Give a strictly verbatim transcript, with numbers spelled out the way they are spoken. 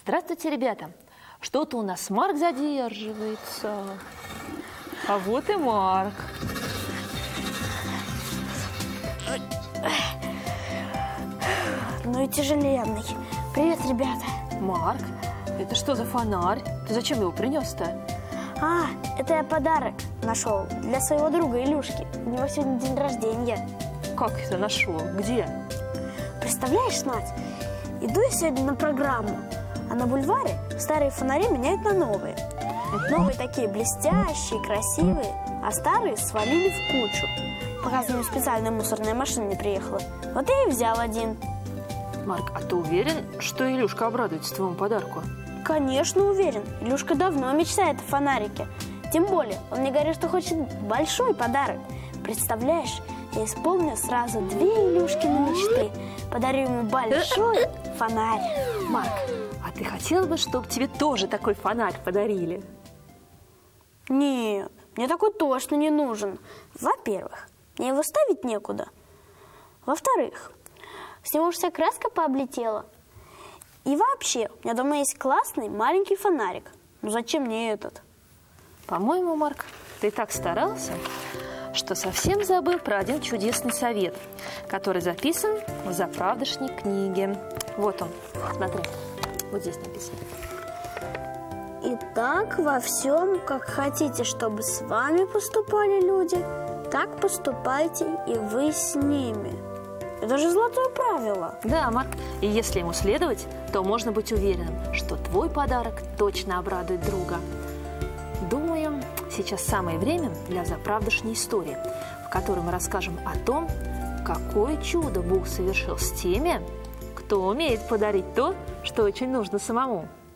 Здравствуйте, ребята! Что-то у нас Марк задерживается. А вот и Марк. Ну и тяжеленный. Привет, ребята. Марк, это что за фонарь? Ты зачем его принес-то? А, это я подарок нашел для своего друга Илюшки. У него сегодня день рождения. Как это нашел? Где? Представляешь, Надь, иду я сегодня на программу, а на бульваре старые фонари меняют на новые. Новые такие блестящие, красивые, а старые свалили в кучу, пока за ним специальная мусорная машина не приехала. Вот я и взял один. Марк, а ты уверен, что Илюшка обрадуется твоему подарку? Конечно, уверен. Илюшка давно мечтает о фонарике. Тем более, он мне говорит, что хочет большой подарок. Представляешь, я исполню сразу две Илюшкины мечты. Подарю ему большой фонарь. Марк, а ты хотел бы, чтобы тебе тоже такой фонарь подарили? Нет, мне такой точно не нужен. Во-первых, мне его ставить некуда. Во-вторых, с него уж вся краска пооблетела. И вообще, у меня дома есть классный маленький фонарик. Ну зачем мне этот? По-моему, Марк, ты так старался, что совсем забыл про один чудесный совет, который записан в заправдошней книге. Вот он, смотри, вот здесь написано. Итак, во всем, как хотите, чтобы с вами поступали люди, так поступайте и вы с ними. Это же золотое правило. Да, Марк, и если ему следовать, то можно быть уверенным, что твой подарок точно обрадует друга. Думаю, сейчас самое время для заправдошней истории, в которой мы расскажем о том, какое чудо Бог совершил с теми, кто умеет подарить то, что очень нужно самому.